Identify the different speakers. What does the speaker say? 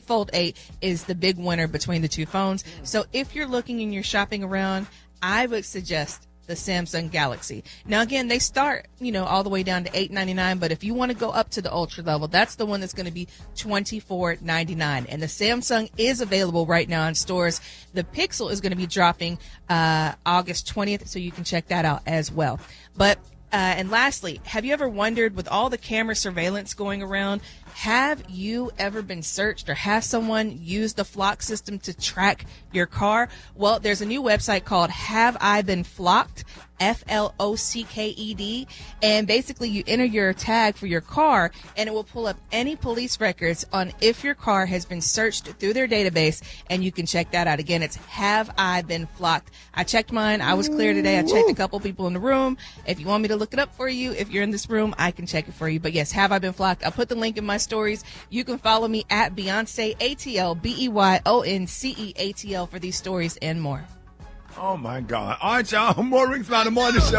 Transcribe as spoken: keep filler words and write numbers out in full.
Speaker 1: Fold eight is the big winner between the two phones. So if you're looking and you're shopping around, I would suggest the Samsung Galaxy. Now, again, they start, you know, all the way down to eight ninety-nine, but if you want to go up to the ultra level, that's the one that's going to be twenty-four ninety-nine. And the Samsung is available right now in stores. The Pixel is going to be dropping uh, August twentieth, so you can check that out as well. But Uh, and lastly, have you ever wondered, with all the camera surveillance going around, have you ever been searched or have someone use the Flock system to track your car? Well, there's a new website called Have I Been Flocked? F L O C K E D, and basically you enter your tag for your car and it will pull up any police records on if your car has been searched through their database, and you can check that out. Again, it's Have I Been Flocked? I checked mine. I was clear today. I checked a couple people in the room. If you want me to look it up for you, if you're in this room, I can check it for you. But yes, Have I Been Flocked? I'll put the link in my stories. You can follow me at Beyonce A T L, B E Y O N C E A T L for these stories and more.
Speaker 2: Oh, my God. All right, y'all. More Rings About the Morning Show.